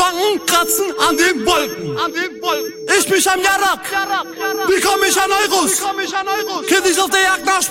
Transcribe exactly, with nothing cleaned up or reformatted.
Bangen kratzen an den Wolken. Ich mich am Jarak. Wie komm ich an Euros? Kiddies auf der Jagd nach